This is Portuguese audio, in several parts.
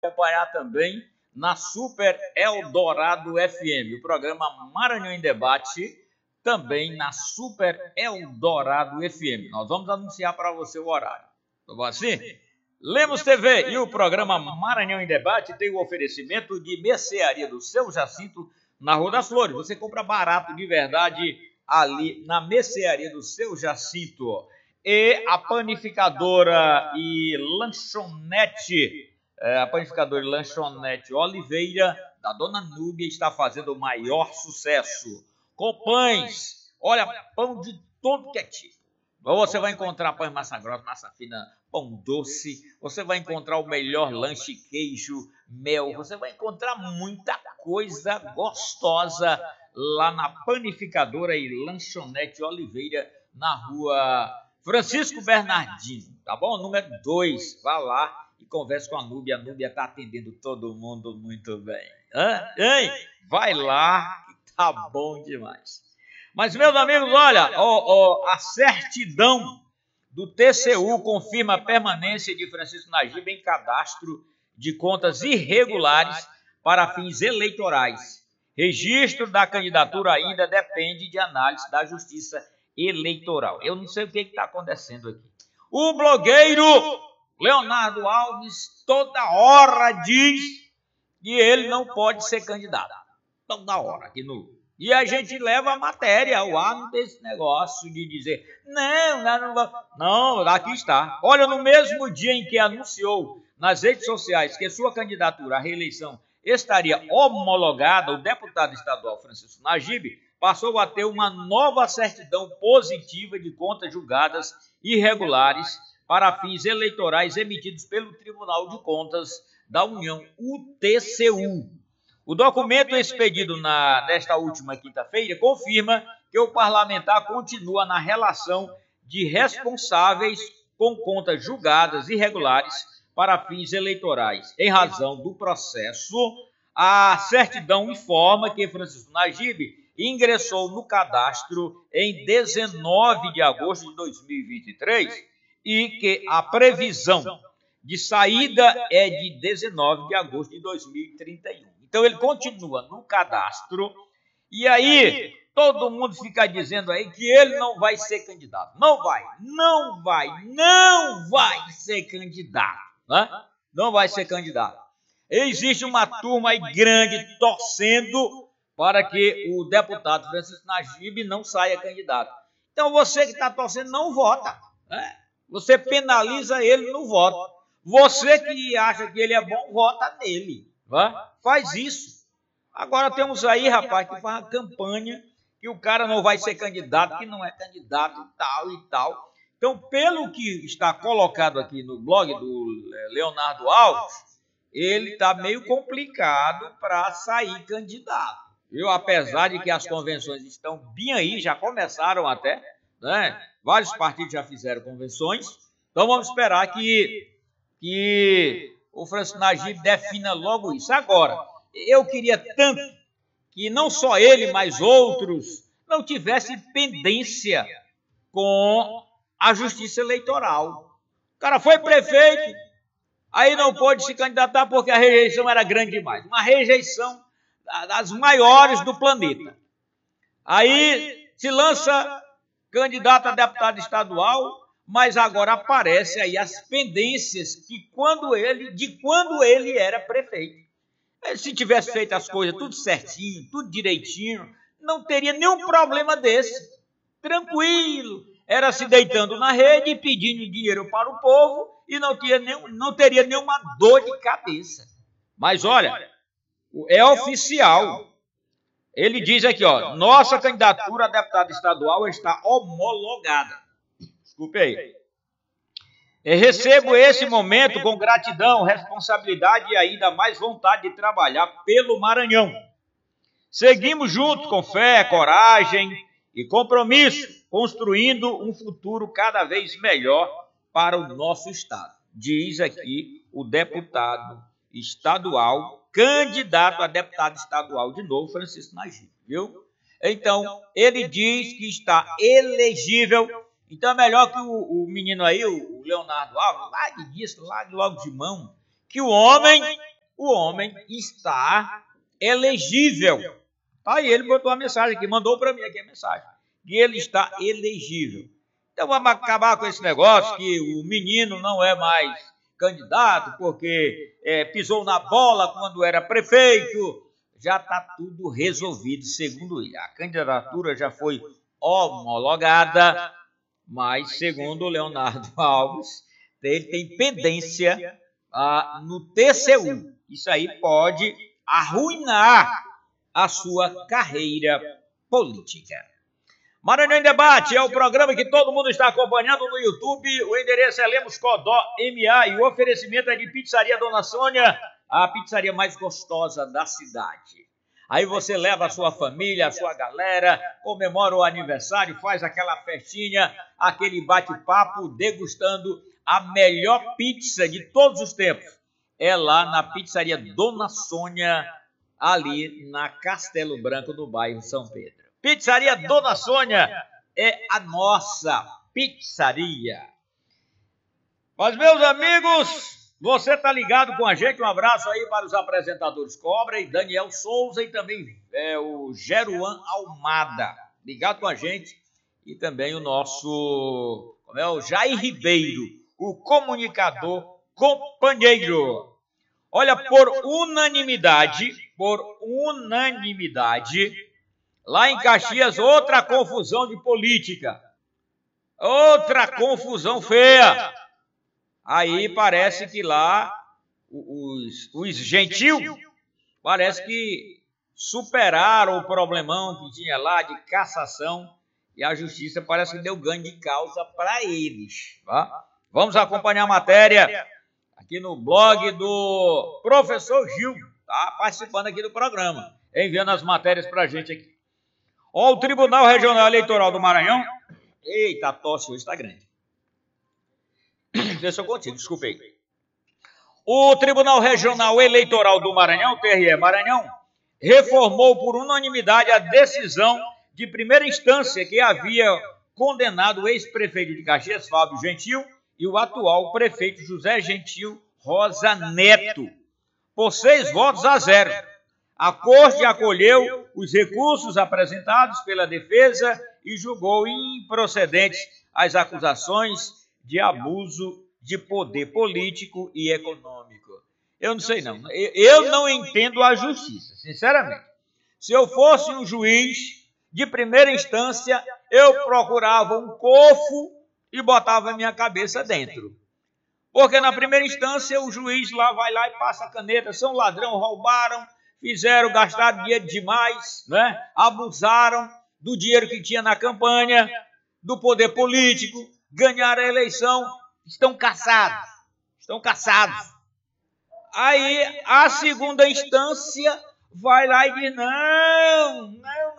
acompanhar também na Super Eldorado FM, o programa Maranhão em Debate, também na Super Eldorado FM. Nós vamos anunciar para você o horário. Tá bom assim? Lemos TV e o programa Maranhão em Debate tem o oferecimento de mercearia do Seu Jacinto na Rua das Flores. Você compra barato de verdade ali na mercearia do Seu Jacinto. E a panificadora e lanchonete, Oliveira, da Dona Núbia, está fazendo o maior sucesso. Com pães, olha, pão de todo que é tipo. Você vai encontrar pão de massa grossa, massa fina, pão doce. Você vai encontrar o melhor lanche, queijo, mel. Você vai encontrar muita coisa gostosa lá na panificadora e lanchonete Oliveira, na Rua Francisco Bernardino, tá bom? Número 2, vá lá e converse com a Núbia. A Núbia está atendendo todo mundo muito bem. Hein? Vai lá, que tá bom demais. Mas, meus amigos, olha, a certidão do TCU confirma a permanência de Francisco Najib em cadastro de contas irregulares para fins eleitorais. Registro da candidatura ainda depende de análise da Justiça Eleitoral. Eu não sei o que está acontecendo aqui. O blogueiro Leonardo Alves toda hora diz que ele não pode ser candidato. Toda hora aqui no... E a gente leva a matéria ao ar, não tem esse negócio de dizer, não, aqui está. Olha, no mesmo dia em que anunciou nas redes sociais que sua candidatura à reeleição estaria homologada, o deputado estadual Francisco Najib passou a ter uma nova certidão positiva de contas julgadas irregulares para fins eleitorais emitidos pelo Tribunal de Contas da União, o TCU. O documento expedido nesta última quinta-feira confirma que o parlamentar continua na relação de responsáveis com contas julgadas irregulares para fins eleitorais. Em razão do processo, a certidão informa que Francisco Najib ingressou no cadastro em 19 de agosto de 2023 e que a previsão de saída é de 19 de agosto de 2031. Então, ele continua no cadastro e aí todo mundo fica dizendo aí que ele não vai ser candidato. Não vai ser candidato. Né? Não vai ser candidato. Existe uma turma aí grande torcendo para que o deputado Francisco Najib não saia candidato. Então, você que está torcendo não vota. Né? Você penaliza ele no voto. Você que acha que ele é bom, vota nele. Faz isso. Agora temos aí, rapaz, que faz uma campanha que o cara não vai ser candidato, que não é candidato e tal e tal. Então, pelo que está colocado aqui no blog do Leonardo Alves, ele está meio complicado para sair candidato. Viu? Apesar de que as convenções estão bem aí, já começaram até, né? Vários partidos já fizeram convenções. Então, vamos esperar que o Francisco Najib defina logo isso. Agora, eu queria tanto que não só ele, mas outros não tivessem pendência com a Justiça Eleitoral. O cara foi prefeito, aí não pôde se candidatar porque a rejeição era grande demais. Uma rejeição das maiores do planeta. Aí se lança candidato a deputado estadual, mas agora aparece aí as pendências de quando ele era prefeito. Se tivesse feito as coisas tudo certinho, tudo direitinho, não teria nenhum problema desse. Tranquilo. Era se deitando na rede, pedindo dinheiro para o povo e não teria nenhuma dor de cabeça. Mas olha, é oficial. Ele diz aqui, ó, nossa candidatura a deputado estadual está homologada. Desculpe aí. Recebo esse momento com gratidão, responsabilidade e ainda mais vontade de trabalhar pelo Maranhão. Seguimos juntos com fé, coragem e compromisso, construindo um futuro cada vez melhor para o nosso estado. Diz aqui o deputado estadual, candidato a deputado estadual de novo, Francisco Najib, viu? Então, ele diz que está elegível. Então é melhor que o menino aí, o Leonardo Alves, largue logo de mão, que o homem está elegível. Aí ele botou a mensagem aqui, mandou para mim aqui a mensagem, que ele está elegível. Então vamos acabar com esse negócio que o menino não é mais candidato porque pisou na bola quando era prefeito. Já está tudo resolvido, segundo ele. A candidatura já foi homologada, mas segundo o Leonardo Alves, ele tem pendência no TCU. Isso aí pode arruinar a sua carreira política. Maranhão em Debate é o programa que todo mundo está acompanhando no YouTube. O endereço é Lemos Codó MA e o oferecimento é de Pizzaria Dona Sônia, a pizzaria mais gostosa da cidade. Aí você leva a sua família, a sua galera, comemora o aniversário, faz aquela festinha, aquele bate-papo, degustando a melhor pizza de todos os tempos. É lá na Pizzaria Dona Sônia, ali na Castelo Branco, no bairro São Pedro. Pizzaria Dona Sônia é a nossa pizzaria. Mas, meus amigos, você está ligado com a gente? Um abraço aí para os apresentadores Cobra e Daniel Souza e também o Jeruan Almada. Ligado com a gente. E também o nosso o Jair Ribeiro, o comunicador companheiro. Olha, por unanimidade, lá em Caxias, outra confusão de política. Outra confusão feia. Aí parece que lá os gentil parece que superaram o problemão que tinha lá de cassação e a justiça parece que deu ganho de causa para eles. Tá? Vamos acompanhar a matéria aqui no blog do professor Gil, tá participando aqui do programa, enviando as matérias para a gente aqui. Ó, o Tribunal Regional Eleitoral do Maranhão. Eita, a tosse hoje está grande. Deixa eu contigo, desculpe aí. O Tribunal Regional Eleitoral do Maranhão, TRE Maranhão, reformou por unanimidade a decisão de primeira instância que havia condenado o ex-prefeito de Caxias, Fábio Gentil, e o atual prefeito José Gentil Rosa Neto, por 6-0. A Corte acolheu os recursos apresentados pela defesa e julgou improcedentes as acusações de abuso de poder político e econômico. Eu não sei não. Eu não entendo a justiça, sinceramente. Se eu fosse um juiz de primeira instância, eu procurava um cofo e botava a minha cabeça dentro. Porque na primeira instância o juiz lá vai lá e passa a caneta, são ladrão, roubaram, gastaram dinheiro demais, né? Abusaram do dinheiro que tinha na campanha, do poder político, ganharam a eleição, estão cassados. Aí a segunda instância vai lá e diz, não,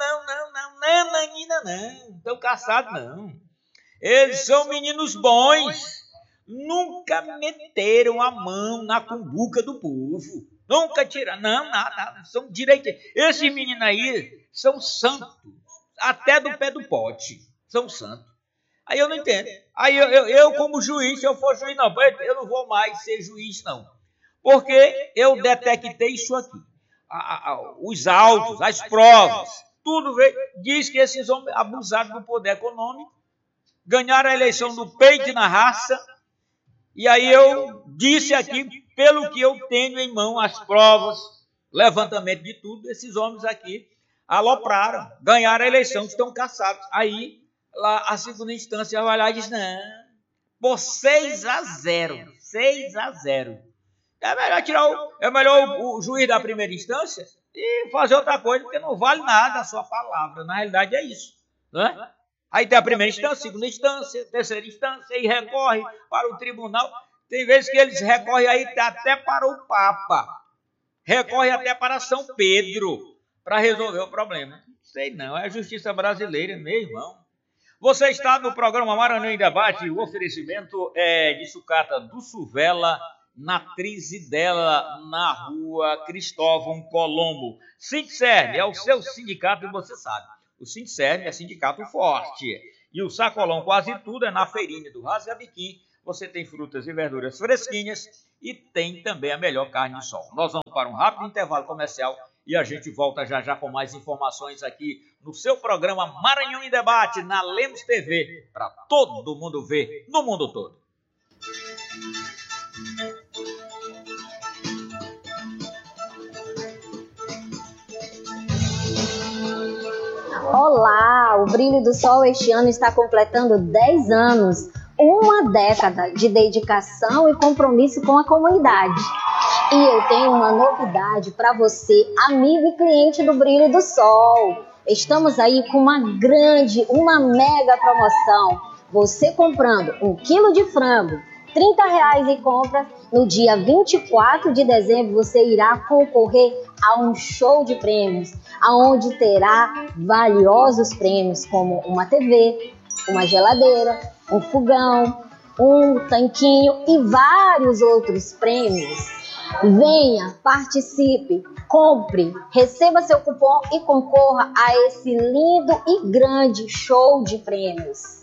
estão cassados não. Eles são meninos bons, nunca meteram a mão na cumbuca do povo, nunca tiraram, nada, são direitos. Esses meninos aí são santos, até do pé do pote, são santos. Aí eu não entendo. Aí eu como juiz, se eu for juiz, não, eu não vou mais ser juiz, não. Porque eu detectei isso aqui. Os autos, as provas, tudo veio, diz que esses homens abusaram do poder econômico, ganharam a eleição no peito e na raça, e aí eu disse aqui, pelo que eu tenho em mão, as provas, levantamento de tudo, esses homens aqui alopraram, ganharam a eleição, estão cassados. Aí lá a segunda instância vai lá e diz, não, por 6-0. É melhor o juiz da primeira instância e fazer outra coisa, porque não vale nada a sua palavra. Na realidade é isso, né? Aí tem a primeira instância, segunda instância, terceira instância, e recorre para o tribunal. Tem vezes que eles recorrem aí até para o Papa, recorre até para São Pedro, para resolver o problema. Não sei não, é a justiça brasileira, meu irmão. Você está no programa Maranhão em Debate, o oferecimento é de sucata do Suvela, na Trizidela, na rua Cristóvão Colombo. Sindicerne é o seu sindicato e você sabe. O Sindicerne é sindicato forte. E o Sacolão Quase Tudo é na feirinha do Rasgabiquim. Você tem frutas e verduras fresquinhas e tem também a melhor carne de sol. Nós vamos para um rápido intervalo comercial e a gente volta já já com mais informações aqui no seu programa Maranhão em Debate, na Lemos TV, para todo mundo ver no mundo todo. Olá, o Brilho do Sol este ano está completando 10 anos, uma década de dedicação e compromisso com a comunidade. E eu tenho uma novidade para você, amigo e cliente do Brilho do Sol. Estamos aí com uma mega promoção. Você comprando 1 quilo de frango, R$30 em compras, no dia 24 de dezembro você irá concorrer a um show de prêmios, aonde terá valiosos prêmios como uma TV, uma geladeira, um fogão, um tanquinho e vários outros prêmios. Venha, participe, compre, receba seu cupom e concorra a esse lindo e grande show de prêmios.